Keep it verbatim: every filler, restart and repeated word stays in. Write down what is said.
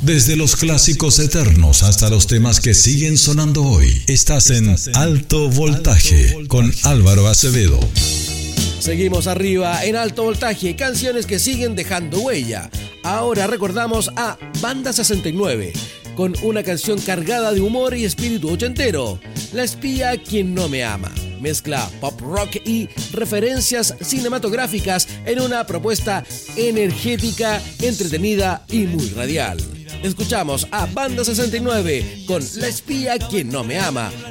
Desde los clásicos eternos hasta los temas que siguen sonando hoy, estás en Alto Voltaje con Álvaro Acevedo. Seguimos arriba en Alto Voltaje, canciones que siguen dejando huella. Ahora recordamos a Banda sesenta y nueve, con una canción cargada de humor y espíritu ochentero, La espía quien no me ama. Mezcla pop rock y referencias cinematográficas en una propuesta energética, entretenida y muy radial. Escuchamos a Banda sesenta y nueve con La espía quien no me ama,